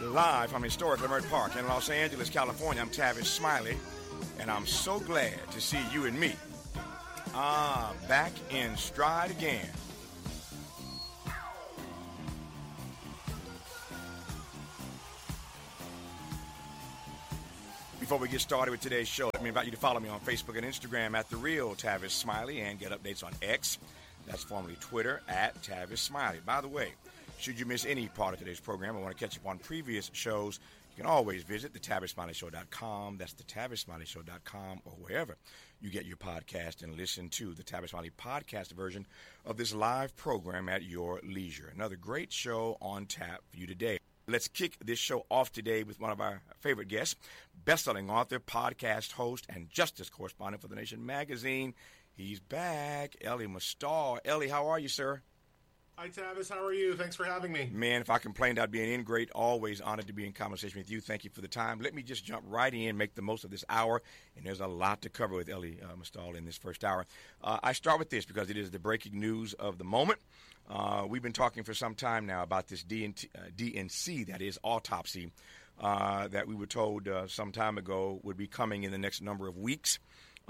Live from historic Leimert Park in Los Angeles, California, I'm Tavis Smiley, and I'm so glad to see you and me. Back in stride again. Before we get started with today's show, let me invite you to follow me on Facebook and Instagram at The Real Tavis Smiley and get updates on X. That's formerly Twitter at Tavis Smiley. By the way, should you miss any part of today's program or want to catch up on previous shows, you can always visit thetavissmileyshow.com. That's thetavissmileyshow.com or wherever you get your podcast and listen to the Tavis Smiley podcast version of this live program at your leisure. Another great show on tap for you today. Let's kick this show off today with one of our favorite guests, best-selling author, podcast host, and justice correspondent for The Nation magazine. He's back, Elie Mystal. Elie, how are you, sir? Hi, Tavis. How are you? Thanks for having me. Man, if I complained, I'd be an ingrate. Always honored to be in conversation with you. Thank you for the time. Let me just jump right in, make the most of this hour, and there's a lot to cover with Elie Mystal in this first hour. I start with this because it is the breaking news of the moment. We've been talking for some time now about this DNC, that is autopsy, that we were told some time ago would be coming in the next number of weeks.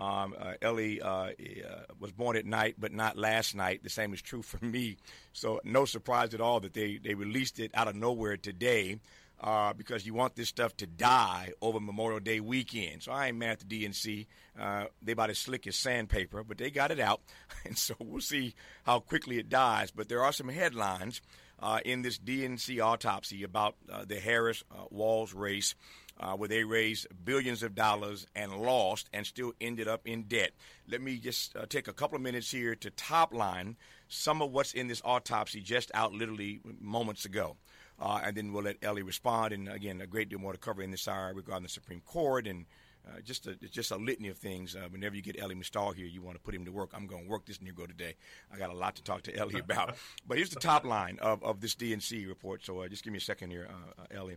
Elie was born at night, but not last night. The same is true for me. So no surprise at all that they released it out of nowhere today because you want this stuff to die over Memorial Day weekend. So I ain't mad at the DNC. They about as slick as sandpaper, but they got it out. And so we'll see how quickly it dies. But there are some headlines in this DNC autopsy about the Harris-Walz race, where they raised billions of dollars and lost and still ended up in debt. Let me just take a couple of minutes here to top line some of what's in this autopsy just out literally moments ago. And then we'll let Elie respond. And, again, a great deal more to cover in this hour regarding the Supreme Court and just a litany of things. Whenever you get Elie Mystal here, you want to put him to work. I'm going to work this Negro today. I got a lot to talk to Elie about. But here's the top line of this DNC report. So just give me a second here, Elie.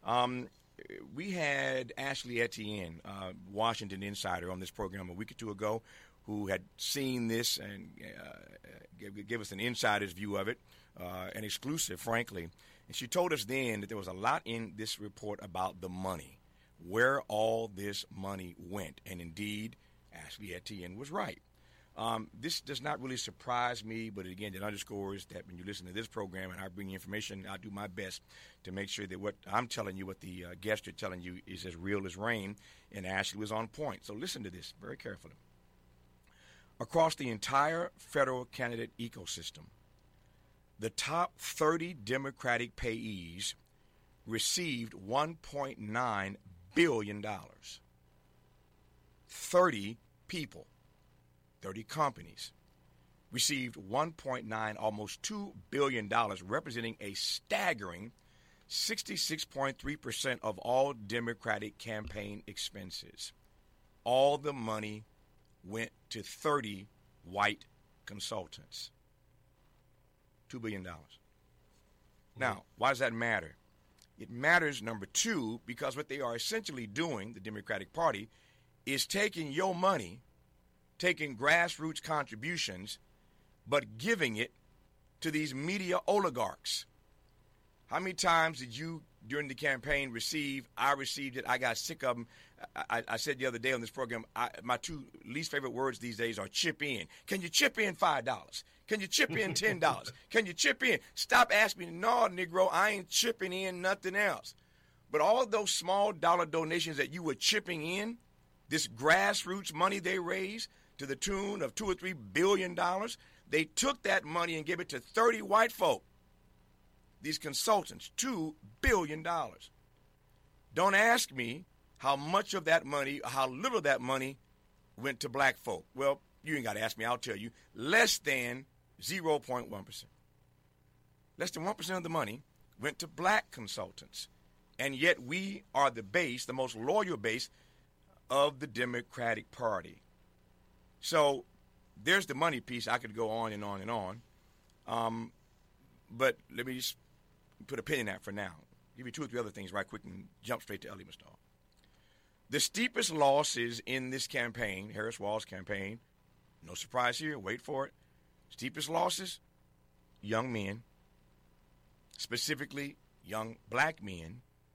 We had Ashley Etienne, Washington insider, on this program a week or two ago, who had seen this and gave us an insider's view of it, an exclusive, frankly. And she told us then that there was a lot in this report about the money, where all this money went. And indeed, Ashley Etienne was right. This does not really surprise me, but again, it underscores that when you listen to this program and I bring you information, I do my best to make sure that what I'm telling you, what the guests are telling you, is as real as rain, and Ashley was on point. So listen to this very carefully. Across the entire federal candidate ecosystem, the top 30 Democratic payees received $1.9 billion. 30 people. 30 companies received $1.9, almost $2 billion, representing a staggering 66.3% of all Democratic campaign expenses. All the money went to 30 white consultants. $2 billion. Now, why does that matter? It matters, number two, because what they are essentially doing, the Democratic Party, is taking your money, taking grassroots contributions, but giving it to these media oligarchs. How many times did you, during the campaign, I received it, I got sick of them. I said the other day on this program, my two least favorite words these days are chip in. Can you chip in $5? Can you chip in $10? Can you chip in? Stop asking me, no, Negro, I ain't chipping in nothing else. But all those small dollar donations that you were chipping in, this grassroots money they raised to the tune of $2 or $3 billion, they took that money and gave it to 30 white folk. These consultants, $2 billion. Don't ask me how much of that money, how little of that money went to black folk. Well, you ain't got to ask me, I'll tell you. Less than 0.1%. Less than 1% of the money went to black consultants. And yet we are the base, the most loyal base of the Democratic Party. So there's the money piece. I could go on and on and on. But let me just put a pin in that for now. Give you two or three other things right quick and jump straight to Elie Mystal. The steepest losses in this campaign, Harris-Walz campaign, no surprise here, wait for it. Steepest losses, young men, specifically young black men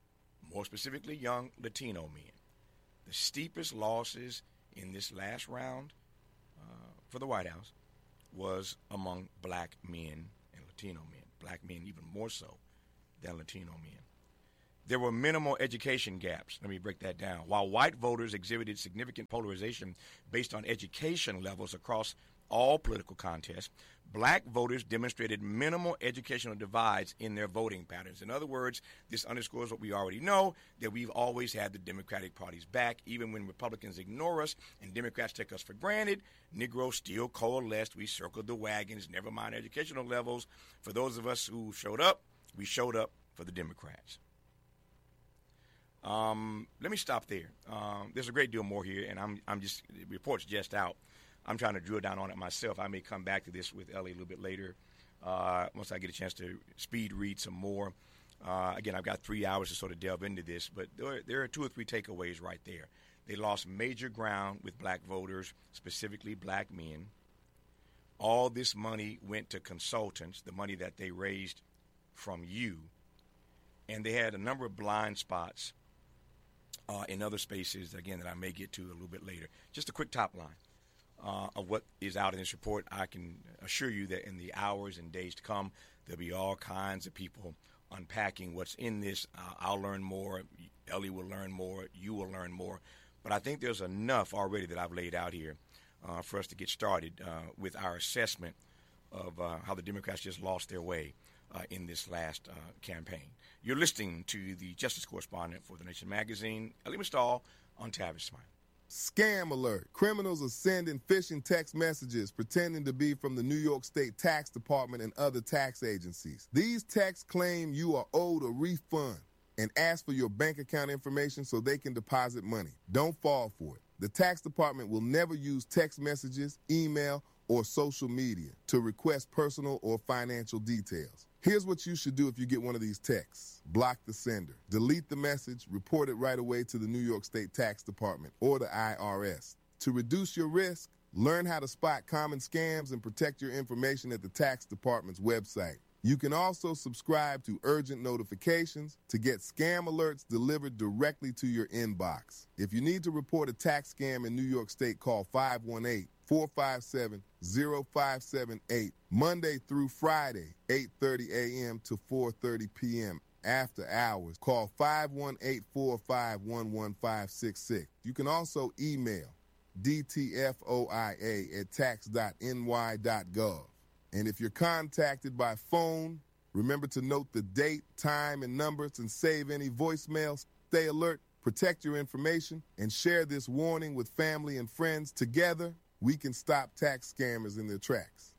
more specifically young Latino men. The steepest losses in this last round for the White House was among black men and Latino men. Black men even more so than Latino men. There were minimal education gaps. Let me break that down. While white voters exhibited significant polarization based on education levels across all political contests, black voters demonstrated minimal educational divides in their voting patterns. In other words, this underscores what we already know, that we've always had the Democratic Party's back. Even when Republicans ignore us and Democrats take us for granted, Negroes still coalesced. We circled the wagons, never mind educational levels. For those of us who showed up, we showed up for the Democrats. Let me stop there. There's a great deal more here, and I'm just, the report's just out. I'm trying to drill down on it myself. I may come back to this with Ellie a little bit later once I get a chance to speed read some more. Again, I've got 3 hours to sort of delve into this, but there are 2 or 3 takeaways right there. They lost major ground with black voters, specifically black men. All this money went to consultants, the money that they raised from you, and they had a number of blind spots in other spaces, again, that I may get to a little bit later. Just a quick top line of what is out in this report. I can assure you that in the hours and days to come, there'll be all kinds of people unpacking what's in this. I'll learn more. Ellie will learn more. You will learn more. But I think there's enough already that I've laid out here for us to get started with our assessment of how the Democrats just lost their way in this last campaign. You're listening to the Justice Correspondent for The Nation magazine, Elie Mystal, on Tavis Smile. Scam alert. Criminals are sending phishing text messages pretending to be from the New York State Tax Department and other tax agencies. These texts claim you are owed a refund and ask for your bank account information so they can deposit money. Don't fall for it. The tax department will never use text messages, email, or social media to request personal or financial details. Here's what you should do if you get one of these texts. Block the sender. Delete the message. Report it right away to the New York State Tax Department or the IRS. To reduce your risk, learn how to spot common scams and protect your information at the tax department's website. You can also subscribe to urgent notifications to get scam alerts delivered directly to your inbox. If you need to report a tax scam in New York State, call 518-457-0578, Monday through Friday, 8:30 a.m. to 4:30 p.m. After hours, call 518-451-1566. You can also email dtfoia@tax.ny.gov. And if you're contacted by phone, remember to note the date, time, and numbers and save any voicemails. Stay alert, protect your information, and share this warning with family and friends. Together, we can stop tax scammers in their tracks.